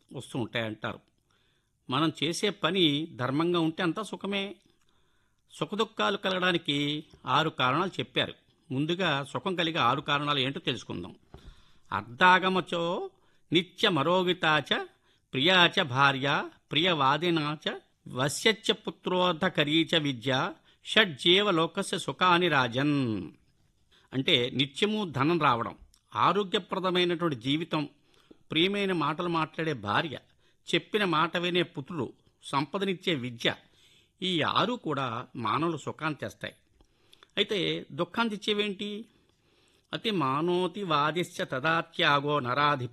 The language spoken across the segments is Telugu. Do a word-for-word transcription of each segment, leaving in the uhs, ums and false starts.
వస్తూ ఉంటాయంటారు. మనం చేసే పని ధర్మంగా ఉంటే అంతా సుఖమే. సుఖదుఖాలు కలగడానికి ఆరు కారణాలు చెప్పారు. ముందుగా సుఖం కలిగే ఆరు కారణాలు ఏంటో తెలుసుకుందాం. అర్ధాగమచో నిత్య మరోగితాచ ప్రియాచ భార్య ప్రియవాదినాచ వశ్యచ్చ పుత్రోధకరీచ విద్య షడ్జీవ లోకస్య సుఖాని రాజన్. అంటే నిత్యము ధనం రావడం, ఆరోగ్యప్రదమైనటువంటి జీవితం, ప్రియమైన మాటలు మాట్లాడే భార్య, చెప్పిన మాట వినే పుత్రుడు, సంపదనిచ్చే విద్య, ఈ ఆరు కూడా మానవులు సుఖాన్ని తెస్తాయి. అయితే దుఃఖాన్ని తెచ్చేవేంటి? అతి మానోతి వాదిశ్చ తదాత్యాగో నరాధిప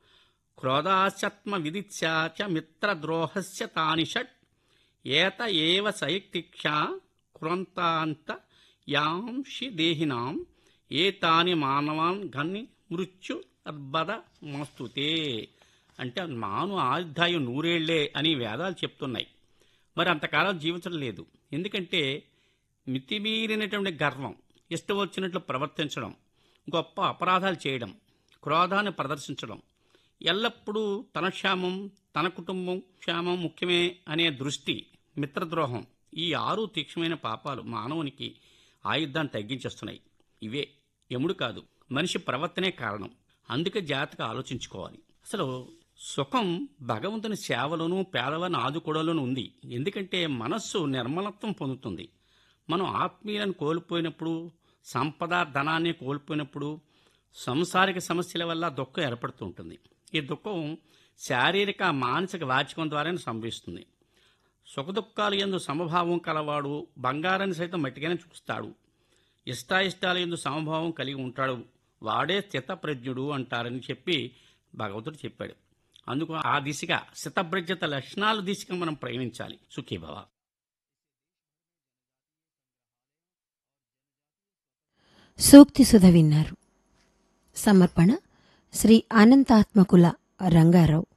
క్రోధాశ్చత్మ విదిత్యాచ మిత్రద్రోహస్య తాని షట్ ఏత ఏవ సైక్తిక్షా కురంతాంత యాంషి దేహినాం ఏతాని మానవాన్ గన్ని మృత్యు అర్బద మస్తుతే. అంటే మాను ఆయుర్దాయం నూరేళ్లే అని వేదాలు చెప్తున్నాయి. మరి అంతకాలం జీవించడం లేదు. ఎందుకంటే మితిమీరినటువంటి గర్వం, ఇష్టం వచ్చినట్లు ప్రవర్తించడం, గొప్ప అపరాధాలు చేయడం, క్రోధాన్ని ప్రదర్శించడం, ఎల్లప్పుడూ తన క్షేమం, తన కుటుంబం క్షేమం ముఖ్యమే అనే దృష్టి, మిత్రద్రోహం, ఈ ఆరు తీక్షణమైన పాపాలు మానవునికి ఆయుద్ధాన్ని తగ్గించేస్తున్నాయి. ఇవే యముడు కాదు, మనిషి ప్రవర్తనే కారణం. అందుకే జాగ్రత్తగా ఆలోచించుకోవాలి. అసలు సుఖం భగవంతుని సేవలోనూ పేదవారిని ఆదుకోవడంలోనూ ఉంది. ఎందుకంటే మనస్సు నిర్మలత్వం పొందుతుంది. మనం ఆత్మీయులను కోల్పోయినప్పుడు, సంపద ధనాన్ని కోల్పోయినప్పుడు సంసారిక సమస్యల వల్ల దుఃఖం ఏర్పడుతూ ఉంటుంది. ఈ దుఃఖం శారీరక మానసిక వాచకం ద్వారానే సంభవిస్తుంది. సుఖదుఖాలు యందు సమభావం కలవాడు బంగారాన్ని సైతం మట్టిగానే చూస్తాడు. ఇష్టాయిష్టాల యందు సమభావం కలిగి ఉంటాడు, వాడే స్థితప్రజ్ఞుడు అంటారని చెప్పి భగవంతుడు చెప్పాడు. అందుకు ఆ దిశగా స్థితప్రజ్ఞత లక్షణాల దిశగా మనం ప్రయాణించాలి. సుఖీభవ. సూక్తి సుధ విన్నారు. సమర్పణ శ్రీ అనంతాత్మకుల రంగారావు.